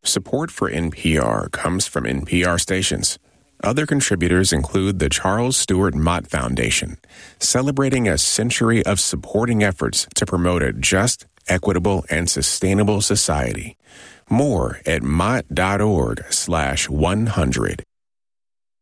Support for NPR comes from NPR stations. Other contributors include the Charles Stewart Mott Foundation, celebrating a century of supporting efforts to promote a just, equitable, and sustainable society. More at mott.org/100.